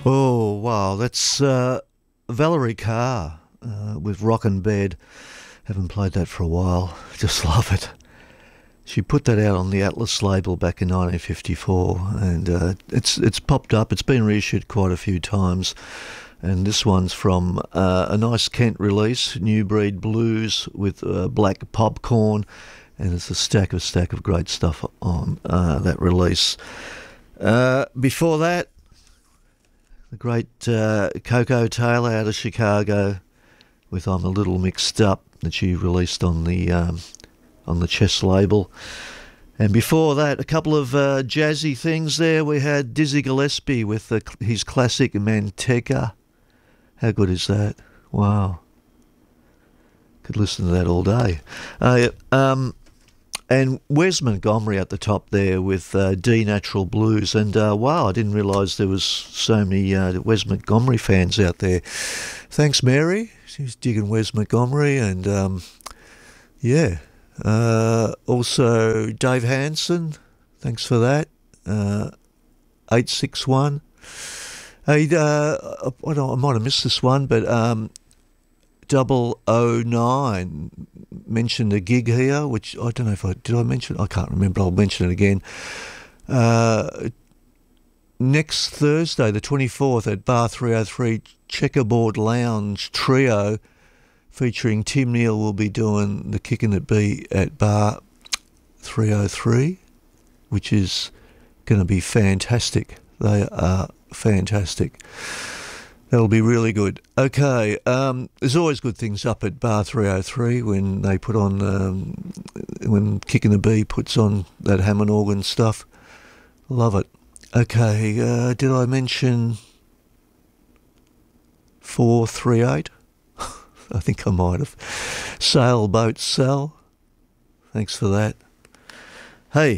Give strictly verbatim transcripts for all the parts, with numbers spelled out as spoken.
Oh, wow. That's uh, Valerie Carr uh, with Rockin' Bed. Haven't played that for a while. Just love it. She put that out on the Atlas label back in nineteen fifty-four, and uh, it's it's popped up. It's been reissued quite a few times, and this one's from uh, a nice Kent release, New Breed Blues with uh, Black Popcorn, and it's a stack of stack of great stuff on uh, that release. Uh, before that, the great uh, Coco Taylor out of Chicago with I'm a Little Mixed Up that she released on the um, on the Chess label. And before that, a couple of uh, jazzy things there. We had Dizzy Gillespie with the, his classic Manteca. How good is that? Wow. Could listen to that all day. Uh, um, and Wes Montgomery at the top there with uh, D Natural Blues. And uh, wow, I didn't realise there was so many uh, Wes Montgomery fans out there. Thanks, Mary. She's digging Wes Montgomery. And um, yeah. Uh, also, Dave Hansen, thanks for that. Uh, eight six one. Hey, uh, I, don't, I might have missed this one, but um, double oh nine mentioned a gig here, which I don't know if I did I mention. I can't remember. I'll mention it again. Uh, next Thursday, the twenty-fourth, at Bar three oh three Checkerboard Lounge Trio, featuring Tim Neal, will be doing the Kickin' It Bee at Bar three oh three, which is going to be fantastic. They are fantastic. That'll be really good. Okay, um, there's always good things up at Bar three oh three when they put on, um, when Kickin' the Bee puts on that Hammond organ stuff. Love it. Okay, uh, did I mention four three eight? I think I might have. Sailboat Sal. Thanks for that. Hey,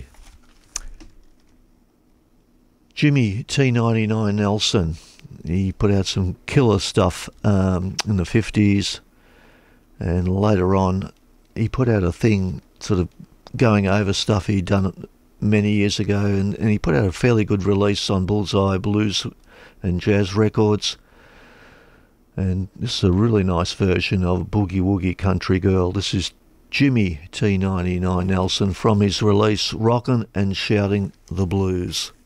Jimmy T ninety-nine Nelson. He put out some killer stuff um, in the fifties, and later on he put out a thing sort of going over stuff he'd done many years ago, and, and he put out a fairly good release on Bullseye Blues and Jazz Records. And this is a really nice version of Boogie Woogie Country Girl. This is Jimmy T ninety-nine Nelson from his release Rockin' and Shouting the Blues.